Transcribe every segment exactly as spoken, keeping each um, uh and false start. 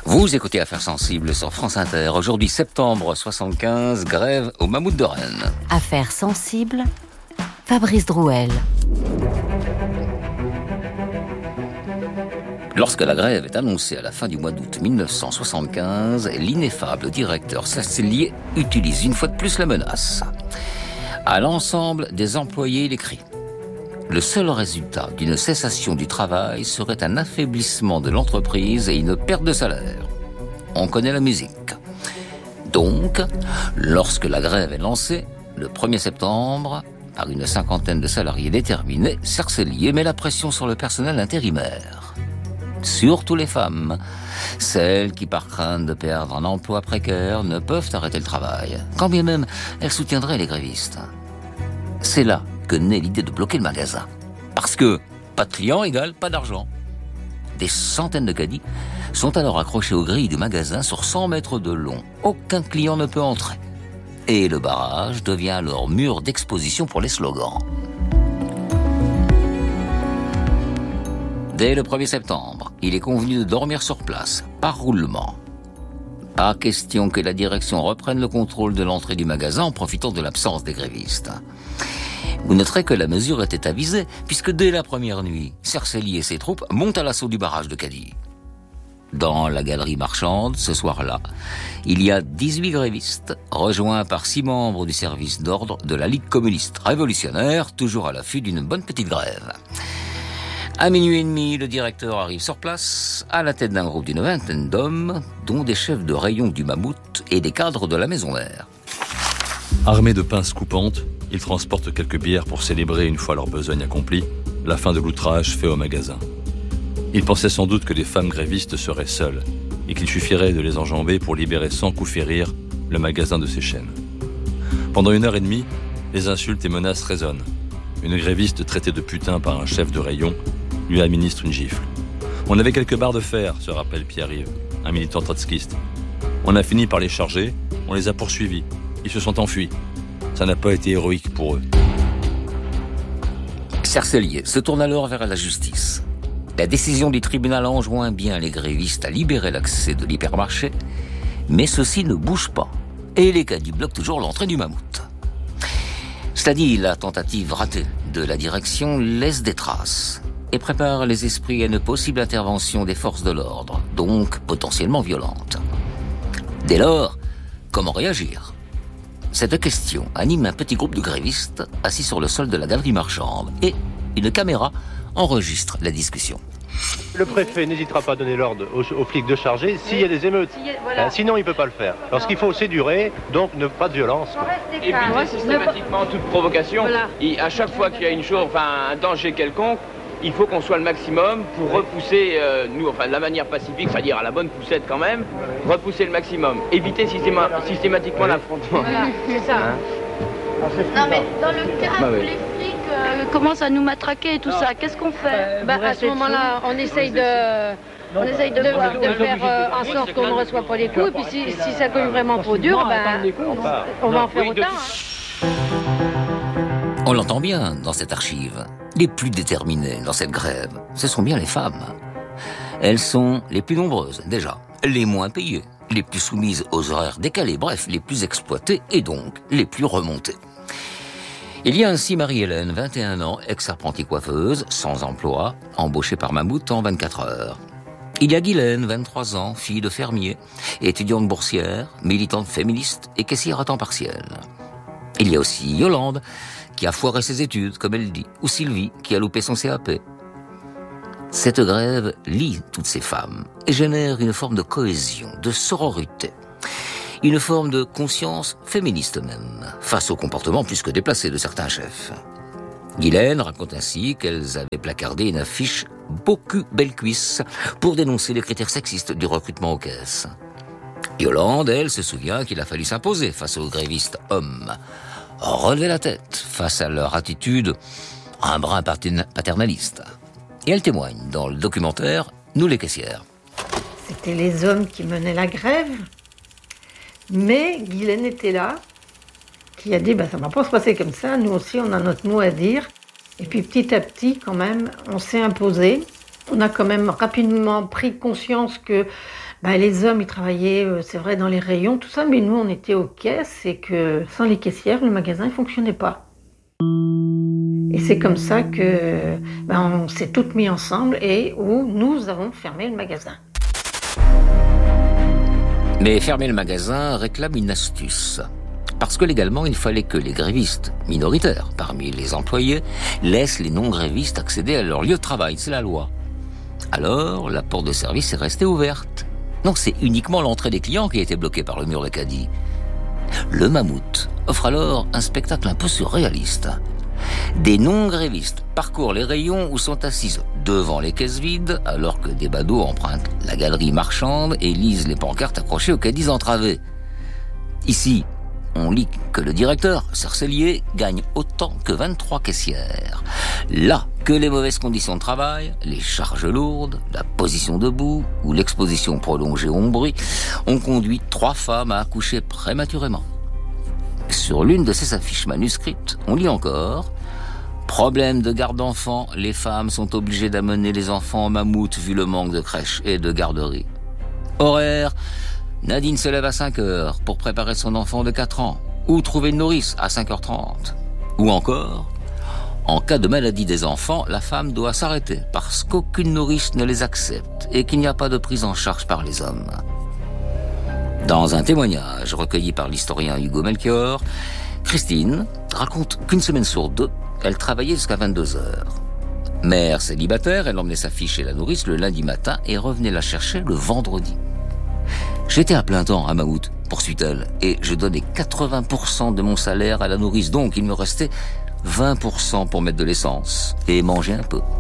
Vous écoutez Affaires sensibles sur France Inter. Aujourd'hui, septembre soixante-quinze, grève au Mammouth de Rennes. Affaires sensibles, Fabrice Drouel. Lorsque la grève est annoncée à la fin du mois d'août mille neuf cent soixante-quinze, l'ineffable directeur Sarcellier utilise une fois de plus la menace. À l'ensemble des employés, il écrit: le seul résultat d'une cessation du travail serait un affaiblissement de l'entreprise et une perte de salaire. On connaît la musique. Donc, lorsque la grève est lancée, le premier septembre, par une cinquantaine de salariés déterminés, Sarcellier met la pression sur le personnel intérimaire. Surtout les femmes, celles qui, par crainte de perdre un emploi précaire, ne peuvent arrêter le travail, quand bien même elles soutiendraient les grévistes. C'est là que naît l'idée de bloquer le magasin. Parce que pas de clients égale pas d'argent. Des centaines de caddies sont alors accrochés aux grilles du magasin sur cent mètres de long. Aucun client ne peut entrer. Et le barrage devient alors mur d'exposition pour les slogans. Dès le premier septembre, il est convenu de dormir sur place, par roulement. Pas question que la direction reprenne le contrôle de l'entrée du magasin en profitant de l'absence des grévistes. Vous noterez que la mesure était avisée, puisque dès la première nuit, Sarcellier et ses troupes montent à l'assaut du barrage de Caddy. Dans la galerie marchande, ce soir-là, il y a dix-huit grévistes, rejoints par six membres du service d'ordre de la Ligue communiste révolutionnaire, toujours à l'affût d'une bonne petite grève. À minuit et demi, le directeur arrive sur place, à la tête d'un groupe d'une vingtaine d'hommes, dont des chefs de rayon du Mammouth et des cadres de la maison mère. Armés de pinces coupantes, ils transportent quelques bières pour célébrer, une fois leur besogne accomplie, la fin de l'outrage fait au magasin. Ils pensaient sans doute que les femmes grévistes seraient seules et qu'il suffirait de les enjamber pour libérer sans coup férir le magasin de ses chaînes. Pendant une heure et demie, les insultes et menaces résonnent. Une gréviste traitée de putain par un chef de rayon lui administre une gifle. On avait quelques barres de fer, se rappelle Pierre-Yves, un militant trotskiste. On a fini par les charger, on les a poursuivis. Ils se sont enfuis. Ça n'a pas été héroïque pour eux. Sarcellier se tourne alors vers la justice. La décision du tribunal enjoint bien les grévistes à libérer l'accès de l'hypermarché, mais ceux-ci ne bougent pas. Et les caddies bloquent toujours l'entrée du Mammouth. Cela dit, la tentative ratée de la direction laisse des traces et prépare les esprits à une possible intervention des forces de l'ordre, donc potentiellement violente. Dès lors, comment réagir ? Cette question anime un petit groupe de grévistes assis sur le sol de la galerie marchande et une caméra enregistre la discussion. Le préfet n'hésitera pas à donner l'ordre aux, aux flics de charger s'il y a des émeutes. Si, voilà. euh, sinon, il ne peut pas le faire. Alors, ce qu'il faut, c'est durer, donc ne pas de violence. Éviter systématiquement toute provocation. Voilà. Et à chaque fois qu'il y a une chose, enfin un danger quelconque, il faut qu'on soit le maximum pour repousser, euh, nous, enfin de la manière pacifique, c'est-à-dire à la bonne poussette quand même, repousser le maximum. Éviter systéma- systématiquement l'affrontement. Voilà, c'est ça. Hein? Non mais dans le cas bah, où oui. les flics euh, commencent à nous matraquer et tout ça, qu'est-ce qu'on fait? bah, À ce moment-là, on essaye de... On essaye de, de, de faire euh, en sorte qu'on ne reçoive pas les coups, et puis si, si ça cogne vraiment trop dur, ben, on, on va en faire autant. Hein. On l'entend bien dans cette archive. Les plus déterminées dans cette grève, ce sont bien les femmes. Elles sont les plus nombreuses, déjà, les moins payées, les plus soumises aux horaires décalés, bref, les plus exploitées et donc les plus remontées. Il y a ainsi Marie-Hélène, vingt et un ans, ex-apprentie coiffeuse, sans emploi, embauchée par Mammouth en vingt-quatre heures. Il y a Guylaine, vingt-trois ans, fille de fermier, étudiante boursière, militante féministe et caissière à temps partiel. Il y a aussi Yolande, qui a foiré ses études, comme elle dit, ou Sylvie, qui a loupé son C A P. Cette grève lie toutes ces femmes et génère une forme de cohésion, de sororité, une forme de conscience féministe même, face au comportement plus que déplacé de certains chefs. Guylaine raconte ainsi qu'elles avaient placardé une affiche « Beaucoup belles cuisses » pour dénoncer les critères sexistes du recrutement aux caisses. Yolande, elle, se souvient qu'il a fallu s'imposer face aux grévistes hommes, relever la tête face à leur attitude un brin paternaliste. Et elle témoigne dans le documentaire « Nous les caissières ». C'était les hommes qui menaient la grève, mais Guylaine était là, qui a dit bah, « ça ne va pas se passer comme ça, nous aussi on a notre mot à dire ». Et puis petit à petit, quand même, on s'est imposé. On a quand même rapidement pris conscience que bah, les hommes, ils travaillaient, euh, c'est vrai, dans les rayons, tout ça, mais nous, on était aux caisses et que sans les caissières, le magasin ne fonctionnait pas. Et c'est comme ça que bah, on s'est toutes mis ensemble et où nous avons fermé le magasin. Mais fermer le magasin réclame une astuce. Parce que légalement, il fallait que les grévistes, minoritaires parmi les employés, laissent les non-grévistes accéder à leur lieu de travail, c'est la loi. Alors, la porte de service est restée ouverte. Non, c'est uniquement l'entrée des clients qui a été bloquée par le mur de caddie. Le Mammouth offre alors un spectacle un peu surréaliste. Des non-grévistes parcourent les rayons où sont assises devant les caisses vides, alors que des badauds empruntent la galerie marchande et lisent les pancartes accrochées aux caddies entravés. Ici, on lit que le directeur, Cercelier, gagne autant que vingt-trois caissières. Là, que les mauvaises conditions de travail, les charges lourdes, la position debout ou l'exposition prolongée au bruit ont conduit trois femmes à accoucher prématurément. Sur l'une de ces affiches manuscrites, on lit encore « Problème de garde d'enfants, les femmes sont obligées d'amener les enfants au Mammouth vu le manque de crèches et de garderies. Horaire, Nadine se lève à cinq heures pour préparer son enfant de quatre ans, ou trouver une nourrice à cinq heures trente. Ou encore, en cas de maladie des enfants, la femme doit s'arrêter parce qu'aucune nourrice ne les accepte et qu'il n'y a pas de prise en charge par les hommes. » Dans un témoignage recueilli par l'historien Hugo Melchior, Christine raconte qu'une semaine sur deux, elle travaillait jusqu'à vingt-deux heures. Mère célibataire, elle emmenait sa fille chez la nourrice le lundi matin et revenait la chercher le vendredi. J'étais à plein temps à Mammouth, poursuit-elle, et je donnais quatre-vingts pour cent de mon salaire à la nourrice, donc il me restait vingt pour cent pour mettre de l'essence et manger un peu.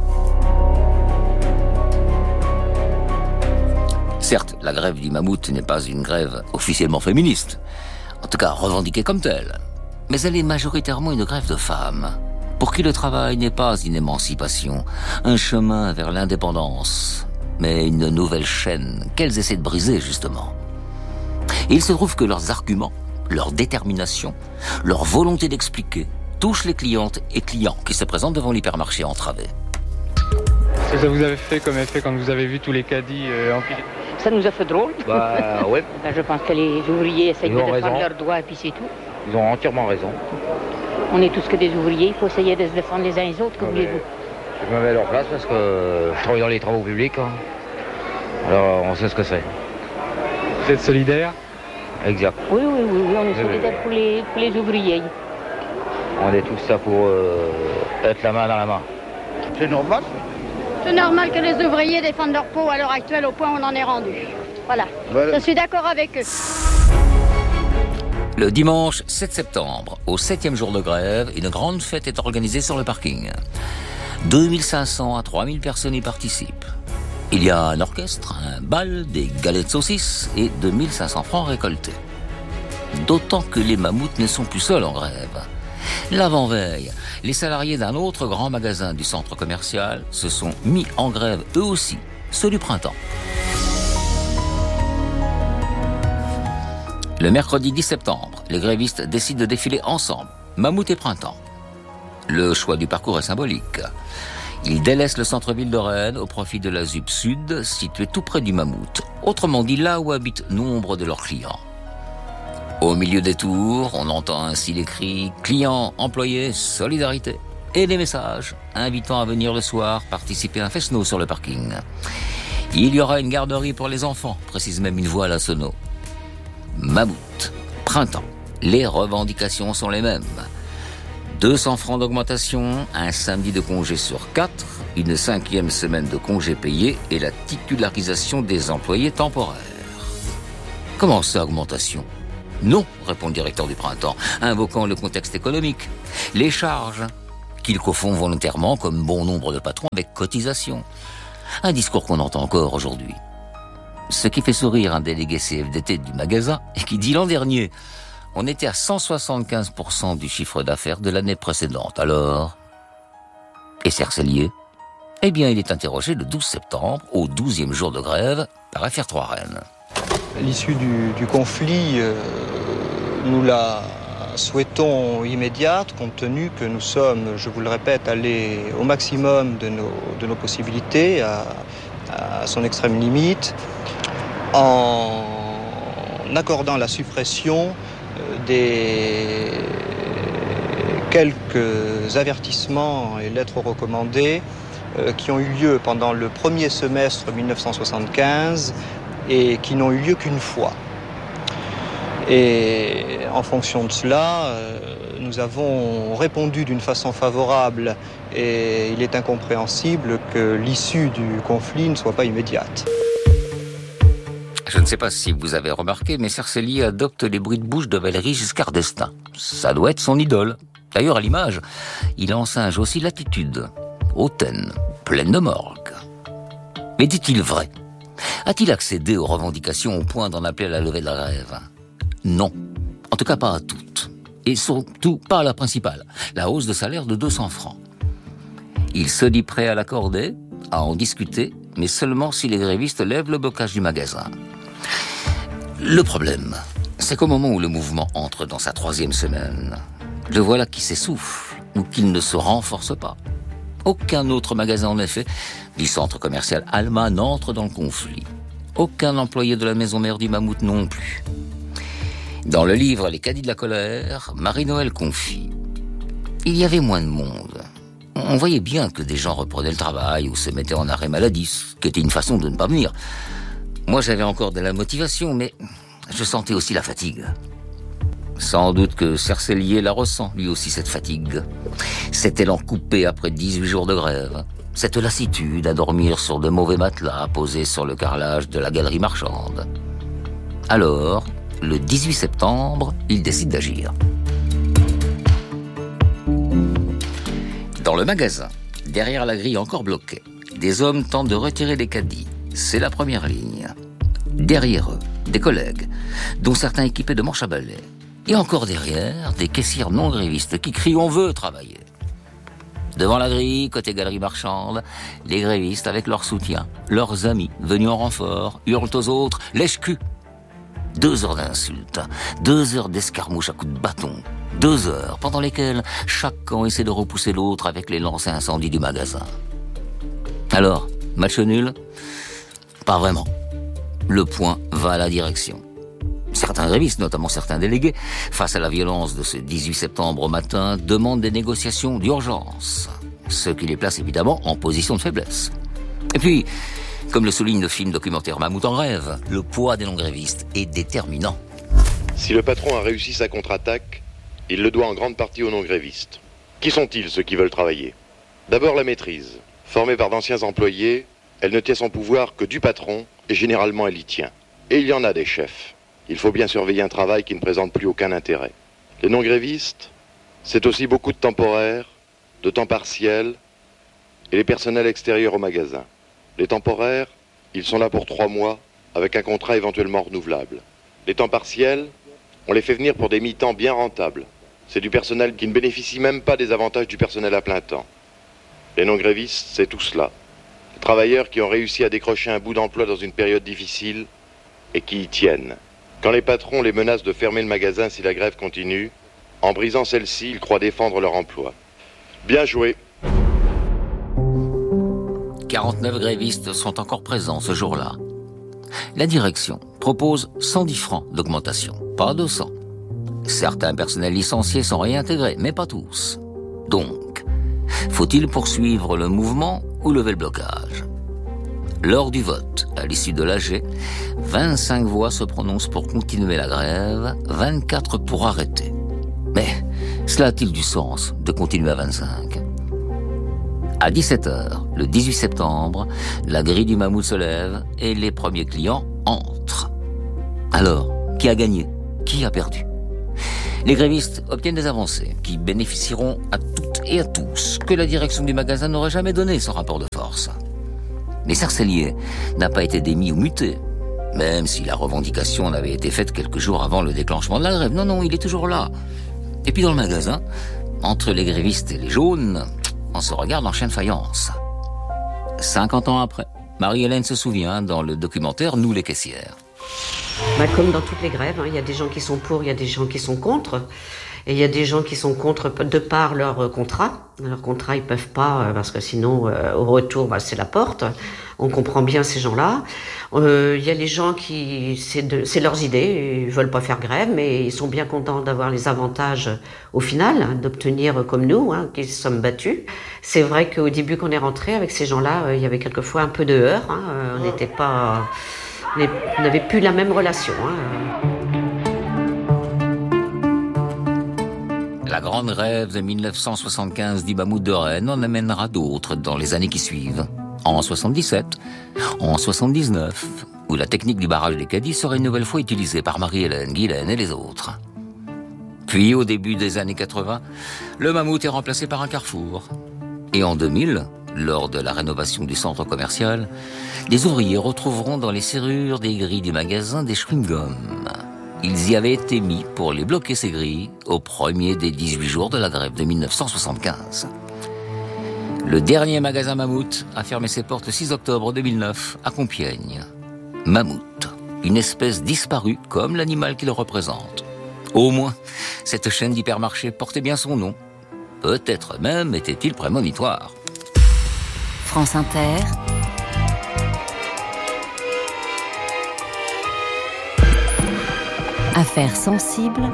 Certes, la grève du Mammouth n'est pas une grève officiellement féministe, en tout cas revendiquée comme telle, mais elle est majoritairement une grève de femmes, pour qui le travail n'est pas une émancipation, un chemin vers l'indépendance, mais une nouvelle chaîne qu'elles essaient de briser justement. Et il se trouve que leurs arguments, leur détermination, leur volonté d'expliquer touchent les clientes et clients qui se présentent devant l'hypermarché entravé. Qu'est-ce que ça vous avez fait comme effet quand vous avez vu tous les caddies euh, empilés? Ça nous a fait drôle. Bah ouais. Ben, je pense que les ouvriers essayent de défendre leurs droits et puis c'est tout. Ils ont entièrement raison. On est tous que des ouvriers, il faut essayer de se défendre les uns les autres, que ouais, voulez-vous? Je me mets à leur place parce que je travaille dans les travaux publics. Hein. Alors on sait ce que c'est. Vous êtes solidaire? Exact. Oui, oui, oui, oui, on est oui, solidaires oui. pour, les, pour les ouvriers. On est tous là pour euh, être la main dans la main. C'est normal. C'est normal que les ouvriers défendent leur peau à l'heure actuelle au point où on en est rendu. Voilà. voilà. Je suis d'accord avec eux. Le dimanche sept septembre, au septième jour de grève, une grande fête est organisée sur le parking. deux mille cinq cents à trois mille personnes y participent. Il y a un orchestre, un bal, des galettes de saucisses et deux mille cinq cents francs récoltés. D'autant que les mammouths ne sont plus seuls en grève. L'avant-veille, les salariés d'un autre grand magasin du centre commercial se sont mis en grève eux aussi, ceux du printemps. Le mercredi dix septembre, les grévistes décident de défiler ensemble, Mammouth et Printemps. Le choix du parcours est symbolique. Ils délaissent le centre-ville de Rennes au profit de la Z U P Sud, située tout près du Mammouth, autrement dit là où habitent nombre de leurs clients. Au milieu des tours, on entend ainsi les cris « clients, employés, solidarité » et des messages invitant à venir le soir participer à un fest-no sur le parking. Il y aura une garderie pour les enfants, précise même une voix à la sono. Mammouth, Printemps, les revendications sont les mêmes. deux cents francs d'augmentation, un samedi de congé sur quatre, une cinquième semaine de congé payé et la titularisation des employés temporaires. Comment ça, augmentation ? Non, répond le directeur du Printemps, invoquant le contexte économique. Les charges, qu'il confond volontairement, comme bon nombre de patrons, avec cotisation. Un discours qu'on entend encore aujourd'hui. Ce qui fait sourire un délégué C F D T du magasin et qui dit l'an dernier, on était à cent soixante-quinze pour cent du chiffre d'affaires de l'année précédente. Alors, et Cercelier ? Eh bien, il est interrogé le douze septembre, au douzième jour de grève, par F R trois Rennes. L'issue du, du conflit euh, nous l'a souhaitons immédiate, compte tenu que nous sommes, je vous le répète, allés au maximum de nos, de nos possibilités, à, à son extrême limite, en accordant la suppression des quelques avertissements et lettres recommandées euh, qui ont eu lieu pendant le premier semestre mille neuf cent soixante-quinze et qui n'ont eu lieu qu'une fois. Et en fonction de cela, euh, nous avons répondu d'une façon favorable et il est incompréhensible que l'issue du conflit ne soit pas immédiate. Je ne sais pas si vous avez remarqué, mais Cercellier adopte les bruits de bouche de Valéry Giscard d'Estaing. Ça doit être son idole. D'ailleurs, à l'image, il en singe aussi l'attitude, hautaine, pleine de morgue. Mais dit-il vrai? A-t-il accédé aux revendications au point d'en appeler à la levée de la grève? Non. En tout cas, pas à toutes. Et surtout, pas à la principale, la hausse de salaire de deux cents francs. Il se dit prêt à l'accorder, à en discuter, mais seulement si les grévistes lèvent le blocage du magasin. Le problème, c'est qu'au moment où le mouvement entre dans sa troisième semaine, le voilà qui s'essouffle ou qu'il ne se renforce pas. Aucun autre magasin, en effet, du centre commercial Alma n'entre dans le conflit. Aucun employé de la maison mère du Mammouth non plus. Dans le livre Les caddies de la colère, Marie-Noël confie: il y avait moins de monde. On voyait bien que des gens reprenaient le travail ou se mettaient en arrêt maladie, ce qui était une façon de ne pas venir. Moi, j'avais encore de la motivation, mais je sentais aussi la fatigue. Sans doute que Cercellier la ressent, lui aussi, cette fatigue. Cet élan coupé après dix-huit jours de grève. Cette lassitude à dormir sur de mauvais matelas posés sur le carrelage de la galerie marchande. Alors, le dix-huit septembre, il décide d'agir. Dans le magasin, derrière la grille encore bloquée, des hommes tentent de retirer les caddies. C'est la première ligne. Derrière eux, des collègues, dont certains équipés de manches à balai. Et encore derrière, des caissières non grévistes qui crient « on veut travailler ». Devant la grille, côté galerie marchande, les grévistes avec leur soutien, leurs amis venus en renfort, hurlent aux autres « lèche-cul ». Deux heures d'insultes, deux heures d'escarmouches à coups de bâton, deux heures pendant lesquelles chaque camp essaie de repousser l'autre avec les lances à incendie du magasin. Alors, match nul? Pas vraiment. Le point va à la direction. Certains grévistes, notamment certains délégués, face à la violence de ce dix-huit septembre au matin, demandent des négociations d'urgence, ce qui les place évidemment en position de faiblesse. Et puis, comme le souligne le film documentaire Mammouth en rêve, le poids des non-grévistes est déterminant. Si le patron a réussi sa contre-attaque, il le doit en grande partie aux non-grévistes. Qui sont-ils, ceux qui veulent travailler? D'abord la maîtrise. Formée par d'anciens employés, elle ne tient son pouvoir que du patron, et généralement elle y tient. Et il y en a des chefs. Il faut bien surveiller un travail qui ne présente plus aucun intérêt. Les non-grévistes, c'est aussi beaucoup de temporaires, de temps partiel, et les personnels extérieurs au magasin. Les temporaires, ils sont là pour trois mois, avec un contrat éventuellement renouvelable. Les temps partiels, on les fait venir pour des mi-temps bien rentables. C'est du personnel qui ne bénéficie même pas des avantages du personnel à plein temps. Les non-grévistes, c'est tout cela. Les travailleurs qui ont réussi à décrocher un bout d'emploi dans une période difficile et qui y tiennent. Quand les patrons les menacent de fermer le magasin si la grève continue, en brisant celle-ci, ils croient défendre leur emploi. Bien joué. quarante-neuf grévistes sont encore présents ce jour-là. La direction propose cent dix francs d'augmentation, pas deux cents. Certains personnels licenciés sont réintégrés, mais pas tous. Donc, faut-il poursuivre le mouvement ou lever le blocage? Lors du vote, à l'issue de l'A G, vingt-cinq voix se prononcent pour continuer la grève, vingt-quatre pour arrêter. Mais cela a-t-il du sens de continuer à vingt-cinq? À dix-sept heures, le dix-huit septembre, la grille du Mammouth se lève et les premiers clients entrent. Alors, qui a gagné? Qui a perdu? Les grévistes obtiennent des avancées qui bénéficieront à toutes et à tous, que la direction du magasin n'aurait jamais donné sans rapport de force. Mais Cercellier n'a pas été démis ou muté, même si la revendication en avait été faite quelques jours avant le déclenchement de la grève. Non, non, il est toujours là. Et puis dans le magasin, entre les grévistes et les jaunes, on se regarde en chien de faïence. cinquante ans après, Marie-Hélène se souvient dans le documentaire « Nous les caissières ». Bah, comme dans toutes les grèves, il hein, y a des gens qui sont pour, il y a des gens qui sont contre. Et il y a des gens qui sont contre de par leur contrat. Leur contrat, ils peuvent pas, parce que sinon, euh, au retour, bah, c'est la porte. On comprend bien ces gens-là. Euh, il y a les gens qui, c'est, de, c'est leurs idées, ils veulent pas faire grève, mais ils sont bien contents d'avoir les avantages au final, hein, d'obtenir comme nous, hein, qui sommes battus. C'est vrai qu'au début qu'on est rentré avec ces gens-là, euh, il y avait quelquefois un peu de heurts. Hein, euh, on n'était pas, on n'avait plus la même relation. Hein. La grande grève de mille neuf cent soixante-quinze du mammouth de Rennes en amènera d'autres dans les années qui suivent. En soixante-dix-sept, en soixante-dix-neuf, où la technique du barrage des caddies serait une nouvelle fois utilisée par Marie-Hélène, Guylaine et les autres. Puis, au début des années quatre-vingts, le mammouth est remplacé par un carrefour. Et en deux mille, lors de la rénovation du centre commercial, des ouvriers retrouveront dans les serrures des grilles du magasin des chewing-gums. Ils y avaient été mis pour les bloquer, ces grilles, au premier des dix-huit jours de la grève de mille neuf cent soixante-quinze. Le dernier magasin Mammouth a fermé ses portes le six octobre deux mille neuf à Compiègne. Mammouth, une espèce disparue comme l'animal qui le représente. Au moins, cette chaîne d'hypermarchés portait bien son nom. Peut-être même était-il prémonitoire. France Inter. Affaires sensibles.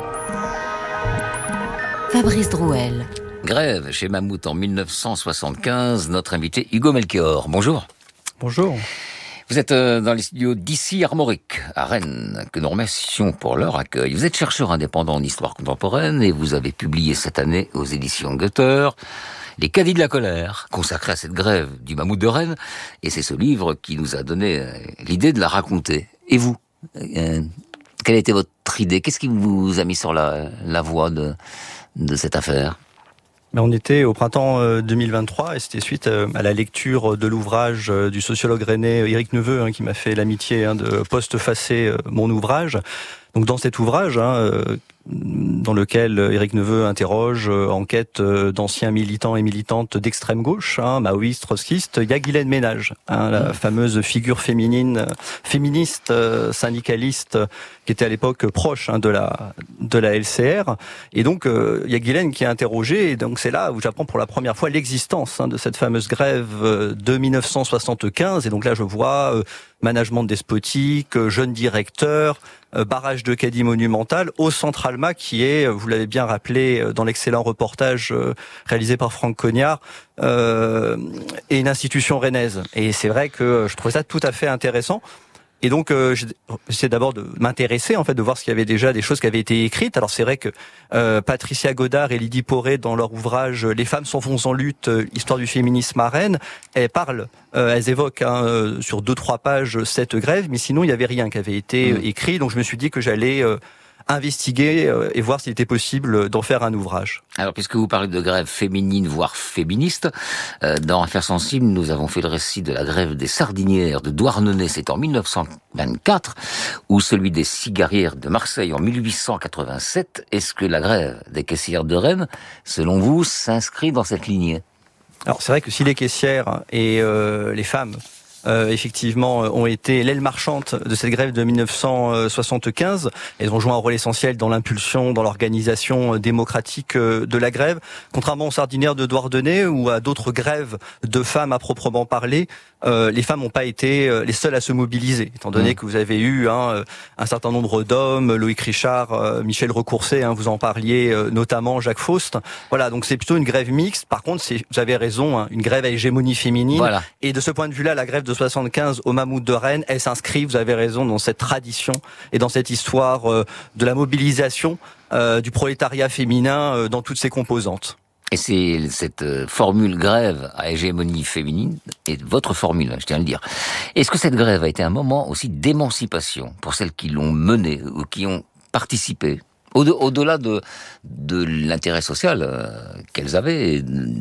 Fabrice Drouel. Grève chez Mammouth en mille neuf cent soixante-quinze, notre invité Hugo Melchior. Bonjour. Bonjour. Vous êtes dans les studios d'ici Armorique, à Rennes, que nous remercions pour leur accueil. Vous êtes chercheur indépendant en histoire contemporaine et vous avez publié cette année aux éditions Goethe Les caddies de la colère, consacré à cette grève du Mammouth de Rennes. Et c'est ce livre qui nous a donné l'idée de la raconter. Et vous, euh, quelle a été votre idée? Qu'est-ce qui vous a mis sur la, la voie de, de cette affaire? On était au printemps deux mille vingt-trois et c'était suite à la lecture de l'ouvrage du sociologue rennais Éric Neveu, hein, qui m'a fait l'amitié hein, de postfacer mon ouvrage. Donc dans cet ouvrage, hein, dans lequel Éric Neveu interroge, enquête d'anciens militants et militantes d'extrême gauche, hein, maoïstes, trotskistes, il y a Guylaine Ménage, hein, la fameuse figure féminine, féministe, syndicaliste, qui était à l'époque proche hein, de la de la L C R. Et donc euh, il y a Guylaine qui est interrogée, et donc c'est là où j'apprends pour la première fois l'existence hein, de cette fameuse grève de mille neuf cent soixante-quinze. Et donc là je vois euh, management despotique, euh, jeune directeur, euh, barrage de caddie monumental au Centre Alma, qui est, vous l'avez bien rappelé dans l'excellent reportage euh, réalisé par Franck Cognard, euh, est une institution rennaise. Et c'est vrai que je trouvais ça tout à fait intéressant. Et donc, euh, j'essaie d'abord de m'intéresser, en fait, de voir s'il y avait déjà des choses qui avaient été écrites. Alors, c'est vrai que euh, Patricia Godard et Lydie Poré, dans leur ouvrage « Les femmes s'en vont en lutte, histoire du féminisme à Rennes », elles parlent, euh, elles évoquent hein, sur deux, trois pages cette grève, mais sinon, il n'y avait rien qui avait été mmh. écrit. Donc, je me suis dit que j'allais euh, investiguer euh, et voir s'il était possible d'en faire un ouvrage. Alors, puisque vous parlez de grève féminine, voire féministe, euh, dans Affaires sensibles, nous avons fait le récit de la grève des sardinières de Douarnenez, c'est en mille neuf cent vingt-quatre, ou celui des cigarières de Marseille en mille huit cent quatre-vingt-sept. Est-ce que la grève des caissières de Rennes, selon vous, s'inscrit dans cette lignée? Alors, c'est vrai que si les caissières et euh, les femmes Euh, effectivement, ont été l'aile marchande de cette grève de mille neuf cent soixante-quinze. Elles ont joué un rôle essentiel dans l'impulsion, dans l'organisation démocratique de la grève. Contrairement aux sardinières de Douarnenez ou à d'autres grèves de femmes à proprement parler, euh, les femmes n'ont pas été les seules à se mobiliser, étant donné mmh. que vous avez eu hein, un certain nombre d'hommes, Loïc Richard, euh, Michel Recourcet, hein, vous en parliez euh, notamment, Jacques Faust. Voilà, donc c'est plutôt une grève mixte. Par contre, c'est, vous avez raison, hein, une grève à hégémonie féminine. Voilà. Et de ce point de vue-là, la grève de soixante-quinze au Mammouth de Rennes, elle s'inscrit, vous avez raison, dans cette tradition et dans cette histoire euh, de la mobilisation euh, du prolétariat féminin euh, dans toutes ses composantes. Et c'est cette euh, formule grève à hégémonie féminine, et votre formule, je tiens à le dire. Est-ce que cette grève a été un moment aussi d'émancipation pour celles qui l'ont menée ou qui ont participé, au- au-delà de, de l'intérêt social euh, qu'elles avaient,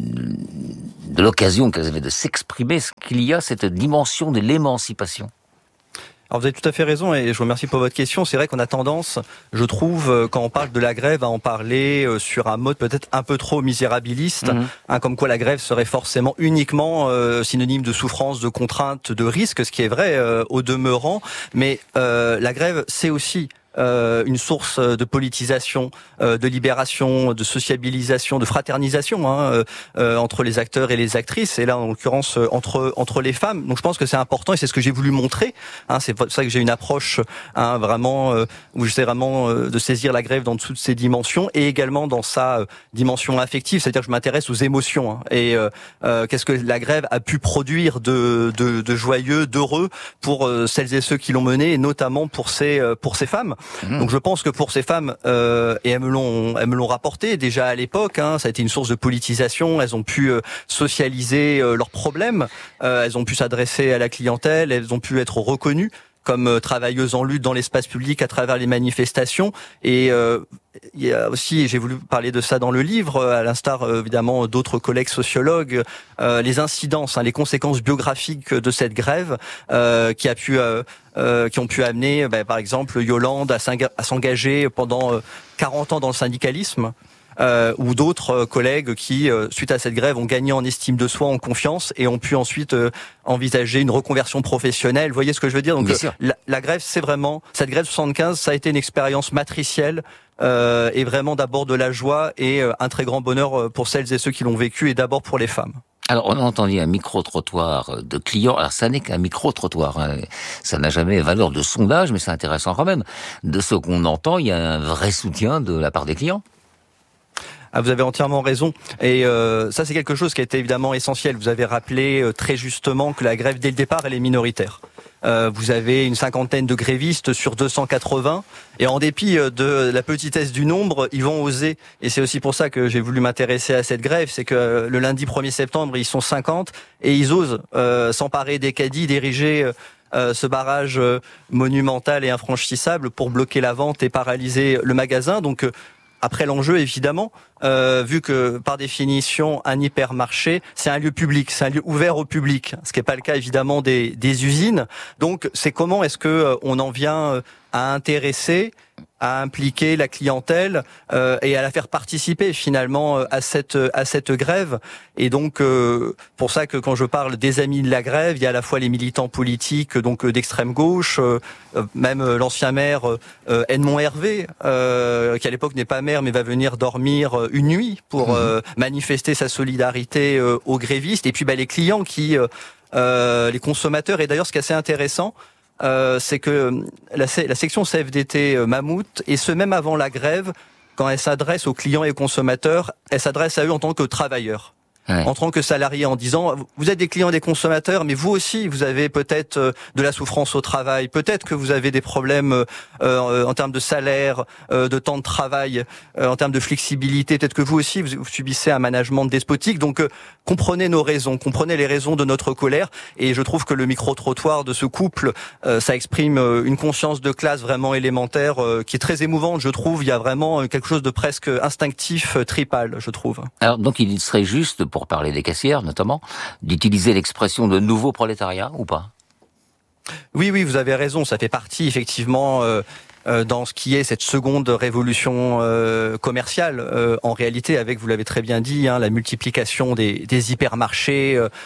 de l'occasion qu'elles avaient de s'exprimer, est-ce qu'il y a cette dimension de l'émancipation? Alors vous avez tout à fait raison et je vous remercie pour votre question. C'est vrai qu'on a tendance, je trouve, quand on parle de la grève, à en parler sur un mode peut-être un peu trop misérabiliste, mmh. hein, comme quoi la grève serait forcément uniquement euh, synonyme de souffrance, de contrainte, de risque, ce qui est vrai euh, au demeurant. Mais euh, la grève, c'est aussi euh, une source de politisation, euh, de libération, de sociabilisation, de fraternisation hein, euh, entre les acteurs et les actrices, et là en l'occurrence entre entre les femmes. Donc je pense que c'est important et c'est ce que j'ai voulu montrer. Hein, c'est pour ça que j'ai une approche hein, vraiment euh, où j'essaie vraiment euh, de saisir la grève dans toutes ses dimensions et également dans sa euh, dimension affective, c'est-à-dire que je m'intéresse aux émotions hein, et euh, euh, qu'est-ce que la grève a pu produire de de, de joyeux, d'heureux pour euh, celles et ceux qui l'ont menée, et notamment pour ces euh, pour ces femmes. Mmh. Donc je pense que pour ces femmes, euh, et elles me l'ont elles me l'ont rapporté déjà à l'époque, hein, ça a été une source de politisation. Elles ont pu euh, socialiser euh, leurs problèmes, euh, elles ont pu s'adresser à la clientèle, elles ont pu être reconnues comme euh, travailleuses en lutte dans l'espace public à travers les manifestations. Et euh, il y a aussi, j'ai voulu parler de ça dans le livre, à l'instar euh, évidemment d'autres collègues sociologues, euh, les incidences, hein, les conséquences biographiques de cette grève euh, qui a pu euh, Euh, qui ont pu amener, bah, par exemple, Yolande à, à s'engager pendant euh, quarante ans dans le syndicalisme, euh, ou d'autres euh, collègues qui, euh, suite à cette grève, ont gagné en estime de soi, en confiance, et ont pu ensuite euh, envisager une reconversion professionnelle. Vous voyez ce que je veux dire ? Donc, euh, la, la grève, c'est vraiment cette grève soixante-quinze, ça a été une expérience matricielle. Euh, et vraiment d'abord de la joie et euh, un très grand bonheur pour celles et ceux qui l'ont vécu, et d'abord pour les femmes. Alors, on a entendu un micro-trottoir de clients. Alors, ça n'est qu'un micro-trottoir. Hein. Ça n'a jamais valeur de sondage, mais c'est intéressant quand même. De ce qu'on entend, il y a un vrai soutien de la part des clients. Ah, vous avez entièrement raison. Et euh, ça, c'est quelque chose qui a été évidemment essentiel. Vous avez rappelé euh, très justement que la grève, dès le départ, elle est minoritaire. Euh, vous avez une cinquantaine de grévistes sur deux cent quatre-vingts, et en dépit de la petitesse du nombre, ils vont oser. Et c'est aussi pour ça que j'ai voulu m'intéresser à cette grève, c'est que le lundi premier septembre, ils sont cinquante, et ils osent euh, s'emparer des caddies, d'ériger euh, ce barrage euh, monumental et infranchissable pour bloquer la vente et paralyser le magasin. Donc, euh, après l'enjeu, évidemment, euh, vu que par définition, un hypermarché, c'est un lieu public, c'est un lieu ouvert au public, ce qui n'est pas le cas évidemment des, des usines. Donc, c'est comment est-ce que euh, on en vient à intéresser, à impliquer la clientèle euh, et à la faire participer finalement à cette à cette grève. Et donc euh, pour ça que quand je parle des amis de la grève, il y a à la fois les militants politiques donc d'extrême gauche, euh, même l'ancien maire euh, Edmond Hervé, euh, qui à l'époque n'est pas maire mais va venir dormir une nuit pour euh, manifester sa solidarité euh, aux grévistes. Et puis bah, les clients qui euh, euh, les consommateurs. Et d'ailleurs ce qui est assez intéressant, Euh, c'est que la, la section C F D T euh, Mammouth, et ce même avant la grève, quand elle s'adresse aux clients et aux consommateurs, elle s'adresse à eux en tant que travailleurs. Ouais. En tant que salarié, en disant vous êtes des clients et des consommateurs, mais vous aussi vous avez peut-être de la souffrance au travail, peut-être que vous avez des problèmes euh, en termes de salaire, euh, de temps de travail, euh, en termes de flexibilité, peut-être que vous aussi vous, vous subissez un management despotique. Donc euh, comprenez nos raisons, comprenez les raisons de notre colère, et je trouve que le micro-trottoir de ce couple, euh, ça exprime une conscience de classe vraiment élémentaire euh, qui est très émouvante, je trouve. Il y a vraiment quelque chose de presque instinctif, tripal, je trouve. Alors donc il serait juste, pour parler des caissières notamment, d'utiliser l'expression de nouveau prolétariat ou pas ? Oui, oui, vous avez raison, ça fait partie effectivement euh, euh, dans ce qui est cette seconde révolution euh, commerciale, euh, en réalité avec, vous l'avez très bien dit, hein, la multiplication des, des hypermarchés, euh,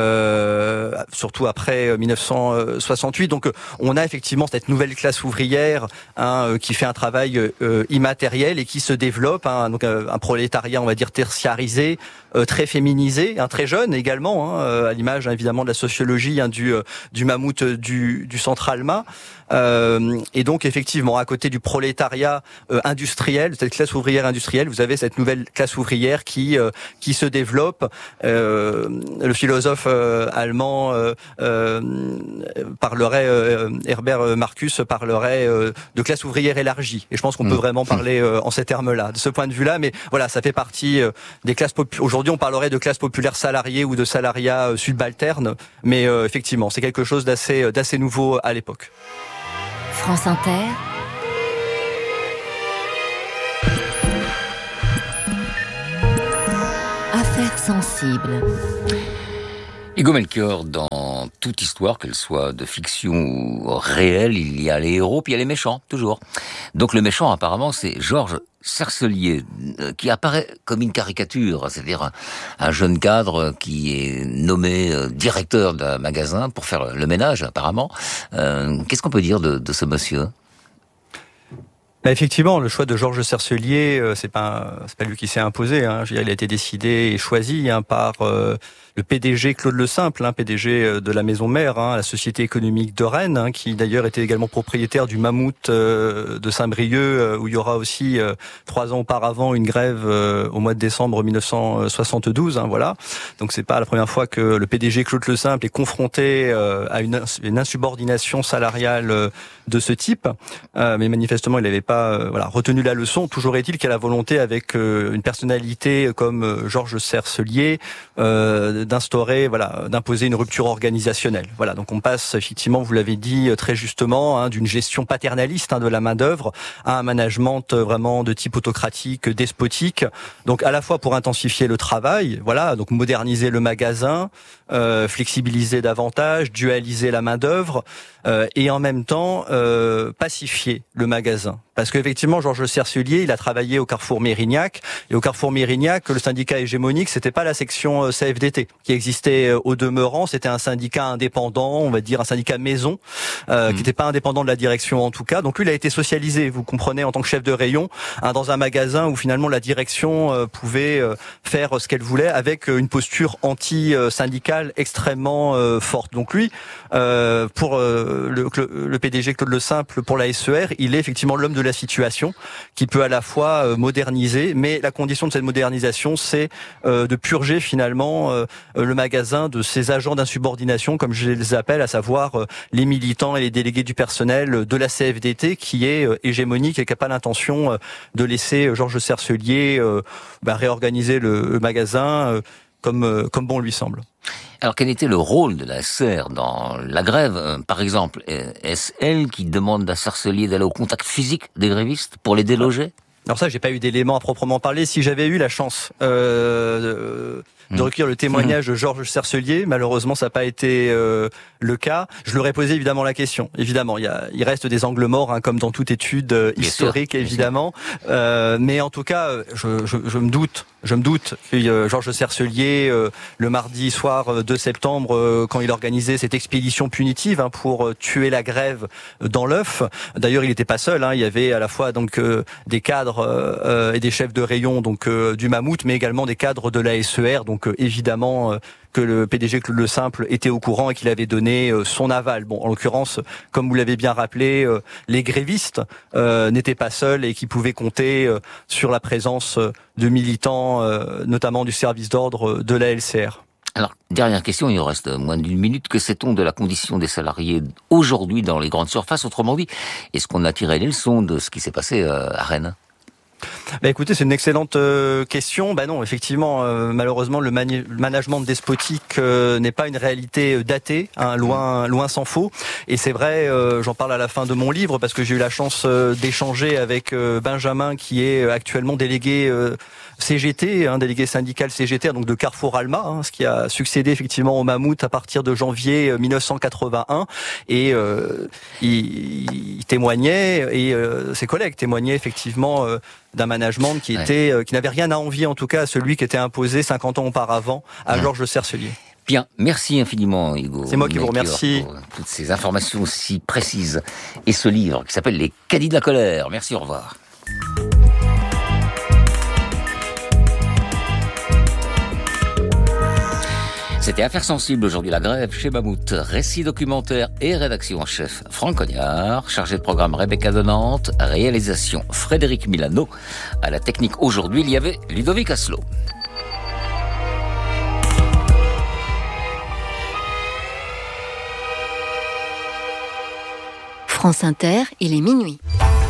euh, surtout après mille neuf cent soixante-huit. Donc on a effectivement cette nouvelle classe ouvrière hein, qui fait un travail euh, immatériel et qui se développe, hein, donc euh, un prolétariat on va dire tertiarisé, euh, très féminisé, hein, très jeune également, hein, à l'image hein, évidemment de la sociologie hein, du, du mammouth du, du Centre-Alma. Euh, et donc effectivement à côté du prolétariat euh, industriel, cette classe ouvrière industrielle, vous avez cette nouvelle classe ouvrière qui euh, qui se développe. Euh, le philosophe euh, allemand euh, euh, parlerait, euh, Herbert Marcuse parlerait euh, de classe ouvrière élargie. Et je pense qu'on mmh. peut vraiment parler euh, en ces termes-là, de ce point de vue-là. Mais voilà, ça fait partie euh, des classes populaires. Aujourd'hui, on parlerait de classe populaire salariée ou de salariat euh, subalterne. Mais euh, effectivement, c'est quelque chose d'assez d'assez nouveau à l'époque. France Inter. Affaires sensibles. Hugo Melchior, dans toute histoire, qu'elle soit de fiction ou réelle, il y a les héros, puis il y a les méchants, toujours. Donc le méchant, apparemment, c'est Georges Cercelier, qui apparaît comme une caricature, c'est-à-dire un, un jeune cadre qui est nommé directeur d'un magasin pour faire le ménage, apparemment. Euh, qu'est-ce qu'on peut dire de, de ce monsieur ? Bah effectivement, le choix de Georges Cercelier, euh, c'est pas c'est pas lui qui s'est imposé. Hein. Je veux dire, il a été décidé et choisi hein, par euh, le P D G Claude Le Simple, hein, P D G de la maison mère, hein, la Société économique de Rennes, hein, qui d'ailleurs était également propriétaire du Mammouth euh, de Saint-Brieuc, euh, où il y aura aussi euh, trois ans auparavant une grève euh, au mois de décembre mille neuf cent soixante-douze. Hein, voilà. Donc c'est pas la première fois que le P D G Claude Le Simple est confronté euh, à une, une insubordination salariale euh, de ce type, euh, mais manifestement il n'avait pas euh, voilà, retenu la leçon. Toujours est-il qu'il a la volonté, avec euh, une personnalité comme euh, Georges Cercelier, euh, d'instaurer, voilà, d'imposer une rupture organisationnelle. Voilà, donc on passe effectivement, vous l'avez dit très justement, hein, d'une gestion paternaliste hein, de la main d'œuvre à un management vraiment de type autocratique, despotique. Donc à la fois pour intensifier le travail, voilà, donc moderniser le magasin, euh, flexibiliser davantage, dualiser la main d'œuvre, euh, et en même temps euh, pacifier le magasin. Parce qu'effectivement, Georges Cercelier, il a travaillé au Carrefour Mérignac, et au Carrefour Mérignac, le syndicat hégémonique, c'était pas la section C F D T qui existait au demeurant, c'était un syndicat indépendant, on va dire un syndicat maison, euh, mmh. qui n'était pas indépendant de la direction en tout cas. Donc lui, il a été socialisé, vous comprenez, en tant que chef de rayon, hein, dans un magasin où finalement la direction euh, pouvait euh, faire ce qu'elle voulait, avec une posture anti-syndicale extrêmement euh, forte. Donc lui, euh, pour euh, le, le P D G Claude Le Simple, pour la S E R, il est effectivement l'homme de la situation, qui peut à la fois moderniser, mais la condition de cette modernisation, c'est euh, de purger finalement euh, le magasin de ces agents d'insubordination, comme je les appelle, à savoir euh, les militants et les délégués du personnel de la C F D T, qui est euh, hégémonique et qui n'a pas l'intention euh, de laisser Georges Cercelier euh, bah, réorganiser le, le magasin euh, comme, euh, comme bon lui semble. Alors, quel était le rôle de la S E R dans la grève, par exemple? Est-ce elle qui demande à Cercelier d'aller au contact physique des grévistes pour les déloger? Alors ça, j'ai pas eu d'éléments à proprement parler. Si j'avais eu la chance euh, de, de recueillir le témoignage de Georges Cercelier, malheureusement, ça n'a pas été euh, le cas. Je leur ai posé évidemment la question. Évidemment, il y a, il reste des angles morts, hein, comme dans toute étude euh, historique, sûr, évidemment. Euh, mais en tout cas, je, je, je me doute, je me doute que euh, Georges Cercelier, euh, le mardi soir deux septembre, euh, quand il organisait cette expédition punitive hein, pour euh, tuer la grève dans l'œuf. D'ailleurs, il n'était pas seul. Hein, il y avait à la fois donc euh, des cadres euh, et des chefs de rayon donc euh, du Mammouth, mais également des cadres de la S E R. Donc euh, évidemment. Euh, que le P D G Claude Le Simple était au courant et qu'il avait donné euh, son aval. Bon, en l'occurrence, comme vous l'avez bien rappelé, euh, les grévistes euh, n'étaient pas seuls et qui pouvaient compter euh, sur la présence de militants, euh, notamment du service d'ordre de la L C R. Alors, dernière question, il nous reste moins d'une minute. Que sait-on de la condition des salariés aujourd'hui dans les grandes surfaces? Autrement dit, est-ce qu'on a tiré les leçons de ce qui s'est passé euh, à Rennes? Bah écoutez, c'est une excellente euh, question. Bah non, effectivement, euh, malheureusement, le, mani- le management despotique euh, n'est pas une réalité datée, hein, loin, loin s'en faut. Et c'est vrai, euh, j'en parle à la fin de mon livre parce que j'ai eu la chance euh, d'échanger avec euh, Benjamin, qui est actuellement délégué euh, C G T, hein, délégué syndical C G T, donc de Carrefour Alma, hein, ce qui a succédé effectivement au Mammouth à partir de janvier mille neuf cent quatre-vingt-un. Et euh, il, il témoignait, et euh, ses collègues témoignaient effectivement euh, d'un management qui était, ouais. euh, qui n'avait rien à envier en tout cas à celui qui était imposé cinquante ans auparavant à mmh. Georges Cercelier. Bien, merci infiniment Hugo. C'est moi qui vous remercie. Pour toutes ces informations si précises et ce livre qui s'appelle Les Caddies de la colère. Merci, au revoir. C'était Affaires sensibles, aujourd'hui la grève chez Mammouth. Récit documentaire et rédaction en chef Franck Cognard, chargé de programme Rebecca de Nantes, réalisation Frédéric Milano. À la technique aujourd'hui, il y avait Ludovic Asselot. France Inter, il est minuit.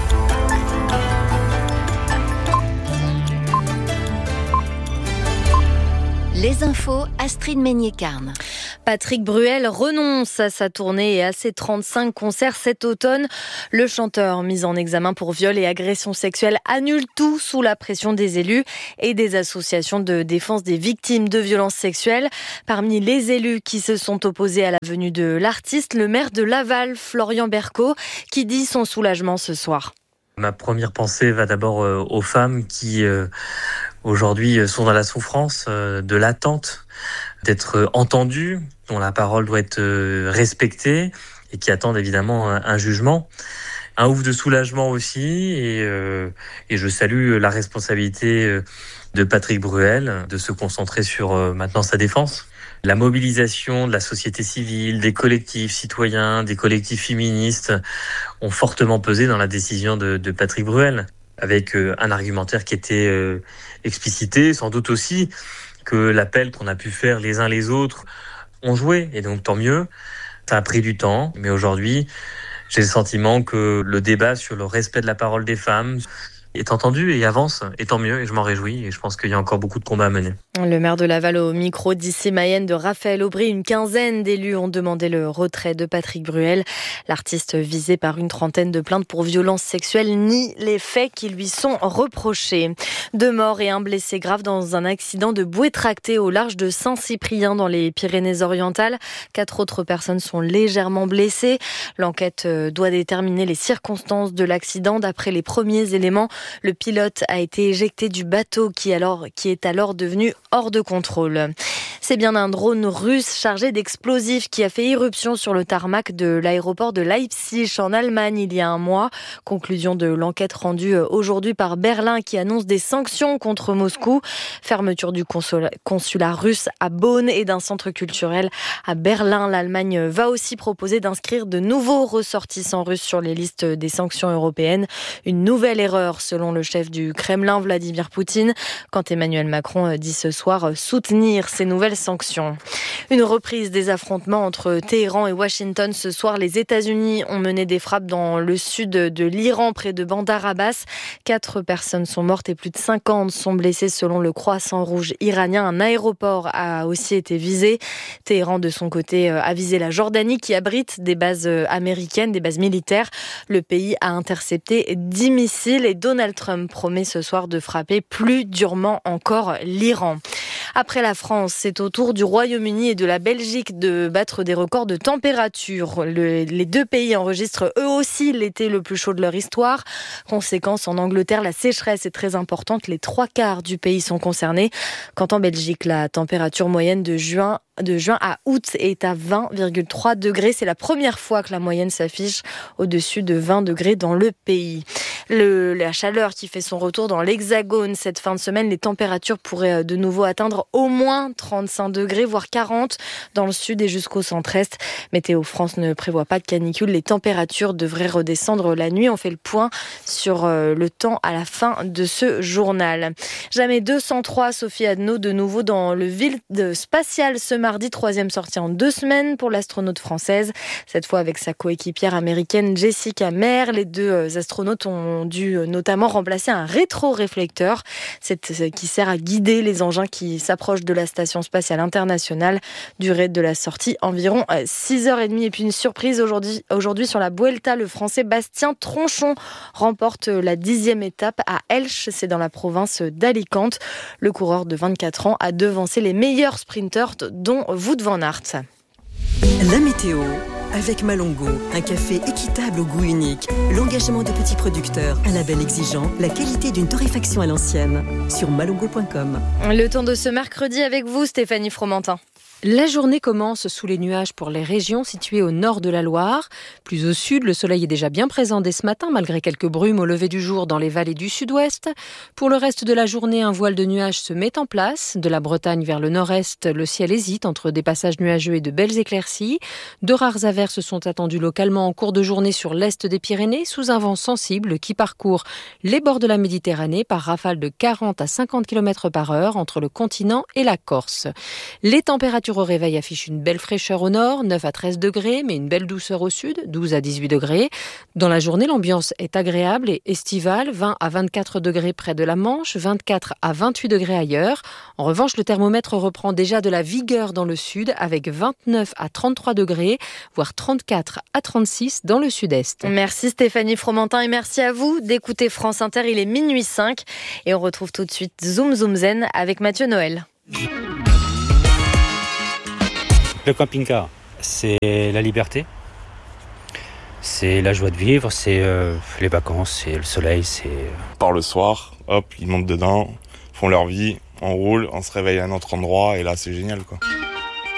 Les infos, Astrid Meignet-Carne. Patrick Bruel renonce à sa tournée et à ses trente-cinq concerts cet automne. Le chanteur, mis en examen pour viol et agression sexuelle, annule tout sous la pression des élus et des associations de défense des victimes de violences sexuelles. Parmi les élus qui se sont opposés à la venue de l'artiste, le maire de Laval, Florian Berco, qui dit son soulagement ce soir. Ma première pensée va d'abord euh, aux femmes qui euh, aujourd'hui sont dans la souffrance euh, de l'attente d'être entendues, dont la parole doit être euh, respectée et qui attendent évidemment un, un jugement. un ouf de soulagement aussi, et, euh, et je salue la responsabilité de Patrick Bruel de se concentrer sur euh, maintenant sa défense. La mobilisation de la société civile, des collectifs citoyens, des collectifs féministes ont fortement pesé dans la décision de, de Patrick Bruel, avec euh, un argumentaire qui était euh, explicité, sans doute aussi que l'appel qu'on a pu faire les uns les autres ont joué, et donc tant mieux. Ça a pris du temps, mais aujourd'hui, j'ai le sentiment que le débat sur le respect de la parole des femmes est entendu et avance, et tant mieux, et je m'en réjouis, et je pense qu'il y a encore beaucoup de combats à mener. Le maire de Laval au micro d'ici Mayenne de Raphaël Aubry, une quinzaine d'élus ont demandé le retrait de Patrick Bruel. L'artiste visé par une trentaine de plaintes pour violences sexuelles nie les faits qui lui sont reprochés. Deux morts et un blessé grave dans un accident de bouée tractée au large de Saint-Cyprien dans les Pyrénées-Orientales. Quatre autres personnes sont légèrement blessées. L'enquête doit déterminer les circonstances de l'accident. D'après les premiers éléments, le pilote a été éjecté du bateau qui, alors, qui est alors devenu hors de contrôle. C'est bien un drone russe chargé d'explosifs qui a fait irruption sur le tarmac de l'aéroport de Leipzig en Allemagne il y a un mois. Conclusion de l'enquête rendue aujourd'hui par Berlin qui annonce des sanctions contre Moscou. Fermeture du consulat, consulat russe à Bonn et d'un centre culturel à Berlin. L'Allemagne va aussi proposer d'inscrire de nouveaux ressortissants russes sur les listes des sanctions européennes. Une nouvelle erreur selon le chef du Kremlin, Vladimir Poutine, quand Emmanuel Macron dit ce soir soutenir ces nouvelles sanctions. Une reprise des affrontements entre Téhéran et Washington. Ce soir, les États-Unis ont mené des frappes dans le sud de l'Iran, près de Bandar Abbas. Quatre personnes sont mortes et plus de cinquante sont blessées selon le Croissant Rouge iranien. Un aéroport a aussi été visé. Téhéran, de son côté, a visé la Jordanie qui abrite des bases américaines, des bases militaires. Le pays a intercepté dix missiles et Donald Trump promet ce soir de frapper plus durement encore l'Iran. Après la France, c'est au tour du Royaume-Uni et de la Belgique de battre des records de température. Le, les deux pays enregistrent eux aussi l'été le plus chaud de leur histoire. Conséquence, en Angleterre, la sécheresse est très importante. Les trois quarts du pays sont concernés. Quant en Belgique, la température moyenne de juin de juin à août est à vingt virgule trois degrés. C'est la première fois que la moyenne s'affiche au-dessus de vingt degrés dans le pays. Le, la chaleur qui fait son retour dans l'Hexagone cette fin de semaine, les températures pourraient de nouveau atteindre au moins trente-cinq degrés, voire quarante dans le sud et jusqu'au centre-est. Météo France ne prévoit pas de canicule. Les températures devraient redescendre la nuit. On fait le point sur le temps à la fin de ce journal. Jamais deux cent trois, Sophie Adno de nouveau dans le vide spatial ce mardi, troisième sortie en deux semaines pour l'astronaute française. Cette fois avec sa coéquipière américaine Jessica Meir. Les deux astronautes ont dû notamment remplacer un rétroréflecteur qui sert à guider les engins qui s'approchent de la station spatiale internationale. Durée de la sortie environ six heures trente. Et puis une surprise aujourd'hui, aujourd'hui sur la Vuelta, le Français Bastien Tronchon remporte la dixième étape à Elche, c'est dans la province d'Alicante. Le coureur de vingt-quatre ans a devancé les meilleurs sprinteurs dont Wout van Aert. La météo avec Malongo, un café équitable au goût unique, l'engagement de petits producteurs, un label exigeant, la qualité d'une torréfaction à l'ancienne. Sur malongo point com. Le temps de ce mercredi avec vous, Stéphanie Fromentin. La journée commence sous les nuages pour les régions situées au nord de la Loire. Plus au sud, le soleil est déjà bien présent dès ce matin, malgré quelques brumes au lever du jour dans les vallées du sud-ouest. Pour le reste de la journée, un voile de nuages se met en place. De la Bretagne vers le nord-est, le ciel hésite entre des passages nuageux et de belles éclaircies. De rares averses sont attendues localement en cours de journée sur l'est des Pyrénées, sous un vent sensible qui parcourt les bords de la Méditerranée par rafales de quarante à cinquante kilomètres par heure entre le continent et la Corse. Les températures au réveil affiche une belle fraîcheur au nord, neuf à treize degrés, mais une belle douceur au sud, douze à dix-huit degrés. Dans la journée, l'ambiance est agréable et estivale, vingt à vingt-quatre degrés près de la Manche, vingt-quatre à vingt-huit degrés ailleurs. En revanche, le thermomètre reprend déjà de la vigueur dans le sud, avec vingt-neuf à trente-trois degrés, voire trente-quatre à trente-six dans le sud-est. Merci Stéphanie Fromentin et merci à vous d'écouter France Inter. Il est minuit cinq et on retrouve tout de suite Zoom Zoom Zen avec Mathieu Noël. Le camping-car, c'est la liberté, c'est la joie de vivre, c'est euh, les vacances, c'est le soleil, c'est... Par le soir, hop, ils montent dedans, font leur vie, on roule, on se réveille à un autre endroit et là c'est génial quoi.